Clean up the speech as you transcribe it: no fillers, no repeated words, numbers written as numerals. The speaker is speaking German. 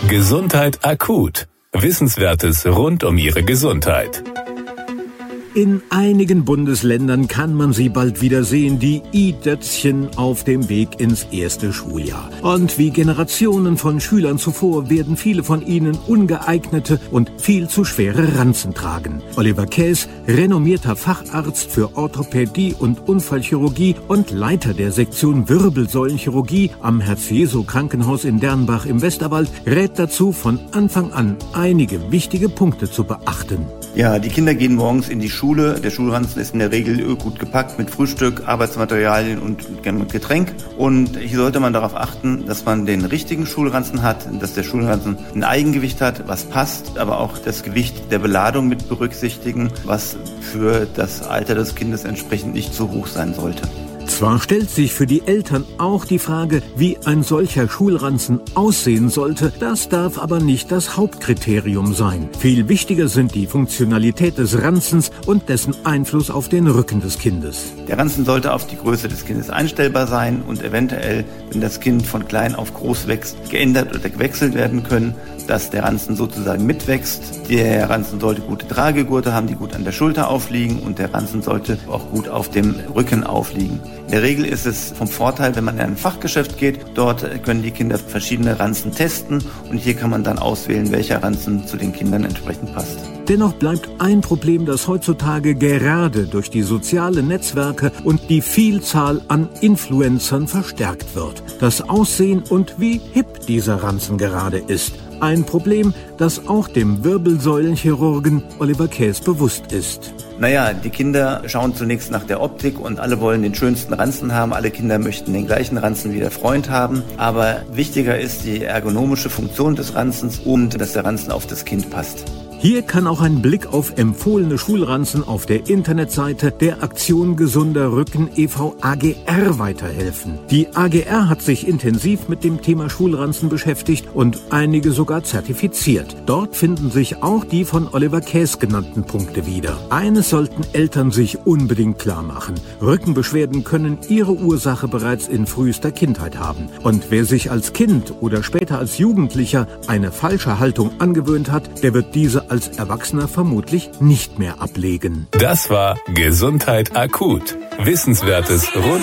Gesundheit akut. Wissenswertes rund um Ihre Gesundheit. In einigen Bundesländern kann man sie bald wieder sehen, die i-Dötzchen auf dem Weg ins erste Schuljahr. Und wie Generationen von Schülern zuvor werden viele von ihnen ungeeignete und viel zu schwere Ranzen tragen. Oliver Käs, renommierter Facharzt für Orthopädie und Unfallchirurgie und Leiter der Sektion Wirbelsäulenchirurgie am Herz-Jesu-Krankenhaus in Dernbach im Westerwald, rät dazu, von Anfang an einige wichtige Punkte zu beachten. Ja, die Kinder gehen morgens in die Schule. Der Schulranzen ist in der Regel gut gepackt mit Frühstück, Arbeitsmaterialien und Getränk. Und hier sollte man darauf achten, dass man den richtigen Schulranzen hat, dass der Schulranzen ein Eigengewicht hat, was passt, aber auch das Gewicht der Beladung mit berücksichtigen, was für das Alter des Kindes entsprechend nicht zu hoch sein sollte. Zwar stellt sich für die Eltern auch die Frage, wie ein solcher Schulranzen aussehen sollte, das darf aber nicht das Hauptkriterium sein. Viel wichtiger sind die Funktionalität des Ranzens und dessen Einfluss auf den Rücken des Kindes. Der Ranzen sollte auf die Größe des Kindes einstellbar sein und eventuell, wenn das Kind von klein auf groß wächst, geändert oder gewechselt werden können, dass der Ranzen sozusagen mitwächst. Der Ranzen sollte gute Tragegurte haben, die gut an der Schulter aufliegen, und der Ranzen sollte auch gut auf dem Rücken aufliegen. In der Regel ist es vom Vorteil, wenn man in ein Fachgeschäft geht. Dort können die Kinder verschiedene Ranzen testen und hier kann man dann auswählen, welcher Ranzen zu den Kindern entsprechend passt. Dennoch bleibt ein Problem, das heutzutage gerade durch die sozialen Netzwerke und die Vielzahl an Influencern verstärkt wird: das Aussehen und wie hip dieser Ranzen gerade ist. Ein Problem, das auch dem Wirbelsäulenchirurgen Oliver Käs bewusst ist. Naja, die Kinder schauen zunächst nach der Optik und alle wollen den schönsten Ranzen haben. Alle Kinder möchten den gleichen Ranzen wie der Freund haben. Aber wichtiger ist die ergonomische Funktion des Ranzens und dass der Ranzen auf das Kind passt. Hier kann auch ein Blick auf empfohlene Schulranzen auf der Internetseite der Aktion Gesunder Rücken e.V. AGR weiterhelfen. Die AGR hat sich intensiv mit dem Thema Schulranzen beschäftigt und einige sogar zertifiziert. Dort finden sich auch die von Oliver Käs genannten Punkte wieder. Eines sollten Eltern sich unbedingt klar machen: Rückenbeschwerden können ihre Ursache bereits in frühester Kindheit haben. Und wer sich als Kind oder später als Jugendlicher eine falsche Haltung angewöhnt hat, der wird diese als Erwachsener vermutlich nicht mehr ablegen. Das war Gesundheit akut. Wissenswertes rund